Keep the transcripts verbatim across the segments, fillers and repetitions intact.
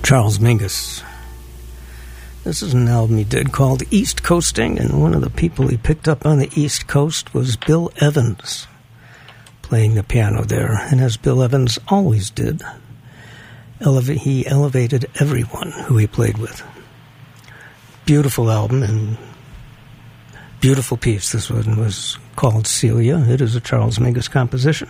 Charles Mingus. This is an album he did called East Coasting, and one of the people he picked up on the East Coast was Bill Evans, playing the piano there. And as Bill Evans always did, eleva- he elevated everyone who he played with. Beautiful album and beautiful piece. This one was called Celia. It is a Charles Mingus composition,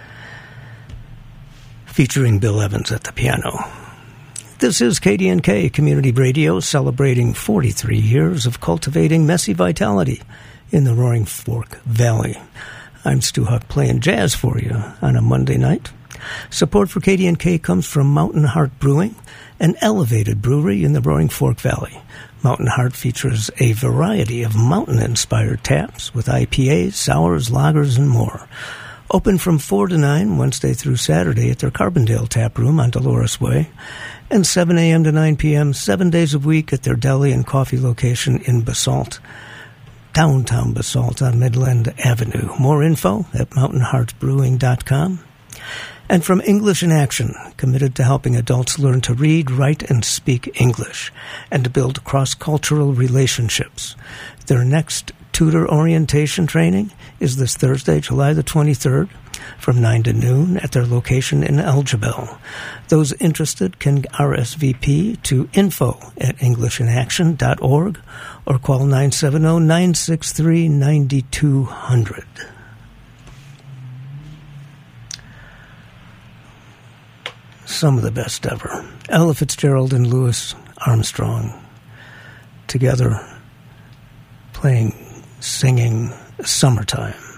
featuring Bill Evans at the piano. This is K D N K Community Radio, celebrating forty-three years of cultivating messy vitality in the Roaring Fork Valley. I'm Stu Huck playing jazz for you on a Monday night. Support for K D N K comes from Mountain Heart Brewing, an elevated brewery in the Roaring Fork Valley. Mountain Heart features a variety of mountain-inspired taps with I P As, sours, lagers, and more. Open from four to nine, Wednesday through Saturday at their Carbondale Tap Room on Dolores Way, and seven a.m. to nine p.m., seven days a week at their deli and coffee location in Basalt, downtown Basalt on Midland Avenue. More info at mountain heart brewing dot com. And from English in Action, committed to helping adults learn to read, write, and speak English, and to build cross-cultural relationships. Their next tutor orientation training is this Thursday, July the twenty-third, from nine to noon at their location in Algebel. Those interested can R S V P to info at english in action dot org or call nine seven zero, nine six three, nine two zero zero. Some of the best ever. Ella Fitzgerald and Louis Armstrong together playing, singing Summertime.